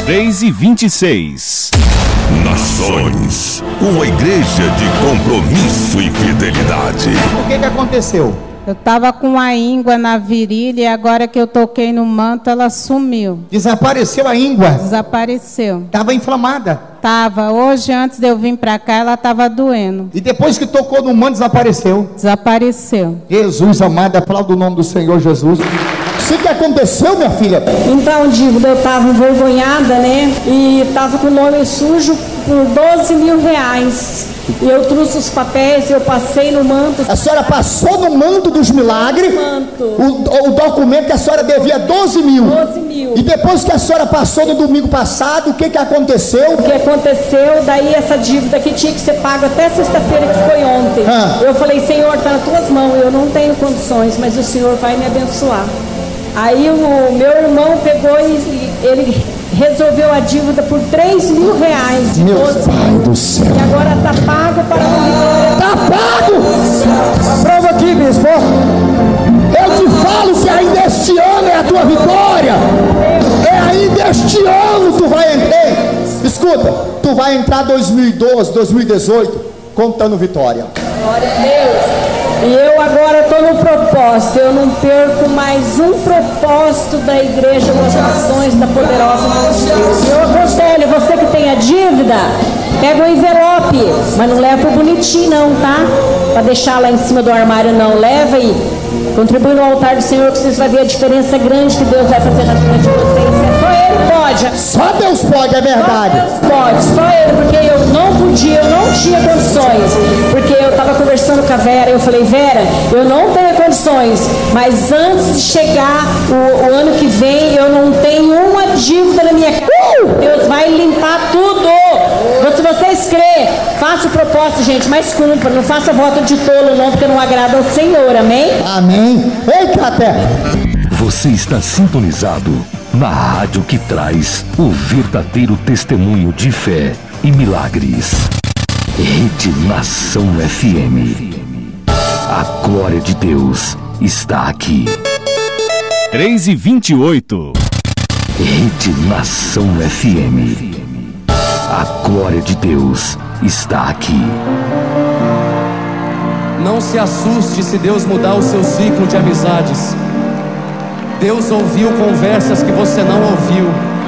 3h26. Nações, uma igreja de compromisso e fidelidade. O que aconteceu? Eu tava com a íngua na virilha e agora que eu toquei no manto, ela sumiu. Desapareceu a íngua? Desapareceu. Estava inflamada? Tava. Hoje, antes de eu vir pra cá, ela tava doendo. E depois que tocou no manto, desapareceu? Desapareceu. Jesus amado, aplauda o nome do Senhor Jesus. O que aconteceu, minha filha? Então, dívida, eu estava envergonhada, né? E estava com o nome sujo por 12 mil reais. E eu trouxe os papéis, eu passei no manto. A senhora passou no manto dos milagres? O documento que a senhora devia 12 mil. 12 mil. E depois que a senhora passou no domingo passado, o que aconteceu? O que aconteceu, daí essa dívida que tinha que ser paga até sexta-feira, que foi ontem. Eu falei, Senhor, está nas tuas mãos, eu não tenho condições, mas o Senhor vai me abençoar. Aí o meu irmão pegou e ele resolveu a dívida por 3 mil reais. Meu Pai do céu. E agora está pago para a vitória. Está pago! Prova aqui, bispo. Eu te falo que ainda este ano é a tua vitória. É ainda este ano tu vai entrar. Escuta, tu vai entrar 2012, 2018 contando vitória. Glória a Deus. E eu agora estou no propósito, eu não perco mais um propósito da Igreja das Nações da Poderosa Mão de Deus. Eu aconselho, você que tem a dívida, pega o envelope, mas não leva pro bonitinho não, tá? Para deixar lá em cima do armário não, leva e contribui no altar do Senhor, que vocês vão ver a diferença grande que Deus vai fazer na vida de vocês. Só Ele pode. Só Deus pode, é verdade. Só Deus pode, só Ele, porque eu não podia, eu não tinha condições, porque eu estava conversando com a Vera, eu falei, Vera, eu não tenho condições, mas antes de chegar o ano que vem, eu não tenho uma dívida na minha casa. Deus vai limpar tudo. Se vocês crêem, faça o propósito, gente, mas cumpra, não faça voto de tolo não, porque não agrada ao Senhor, amém? Amém. Ei, Caté. Você está sintonizado na rádio que traz o verdadeiro testemunho de fé e milagres. Rede Nação FM. A glória de Deus está aqui. 3h28. Rede Nação FM. A glória de Deus está aqui. Não se assuste se Deus mudar o seu ciclo de amizades. Deus ouviu conversas que você não ouviu.